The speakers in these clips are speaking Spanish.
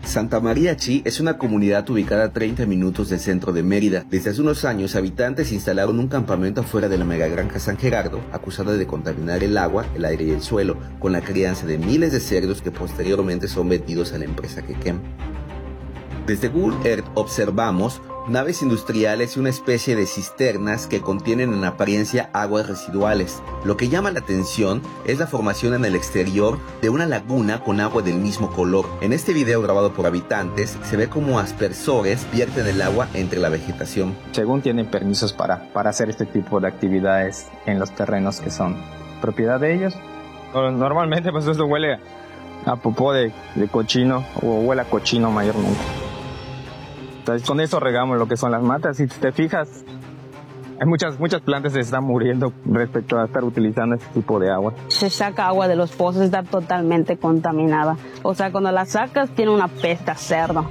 Santa María Chi es una comunidad ubicada a 30 minutos del centro de Mérida. Desde hace unos años, habitantes instalaron un campamento afuera de la megagranja San Gerardo, acusada de contaminar el agua, el aire y el suelo, con la crianza de miles de cerdos que posteriormente son vendidos a la empresa Quequem. Desde Google Earth observamos naves industriales y una especie de cisternas que contienen en apariencia aguas residuales. Lo que llama la atención es la formación en el exterior de una laguna con agua del mismo color. En este video grabado por habitantes se ve como aspersores vierten el agua entre la vegetación. Según tienen permisos para hacer este tipo de actividades en los terrenos que son propiedad de ellos. Normalmente pues esto huele a popó de cochino o huele a cochino mayormente. Entonces, con eso regamos lo que son las matas. Si te fijas, hay muchas plantas que se están muriendo respecto a estar utilizando este tipo de agua. Se saca agua de los pozos, está totalmente contaminada. O sea, cuando la sacas, tiene una peste a cerdo.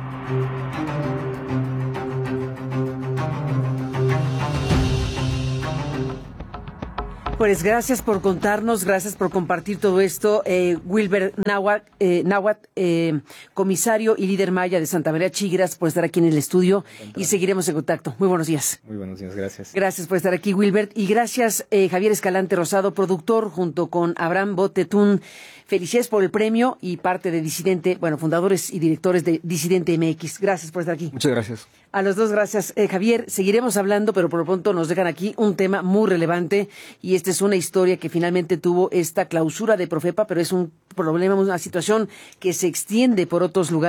Pues gracias por contarnos, gracias por compartir todo esto. Wilber Náhuatl, comisario y líder maya de Santa María Chi, gracias por estar aquí en el estudio y seguiremos en contacto. Muy buenos días. Muy buenos días, gracias. Gracias por estar aquí, Wilber. Y gracias, Javier Escalante Rosado, productor, junto con Abraham Botetún. Felicidades por el premio y parte de Disidente, fundadores y directores de Disidente MX. Gracias por estar aquí. Muchas gracias. A los dos, gracias. Javier, seguiremos hablando, pero por lo pronto nos dejan aquí un tema muy relevante y esta es una historia que finalmente tuvo esta clausura de Profepa, pero es un problema, una situación que se extiende por otros lugares.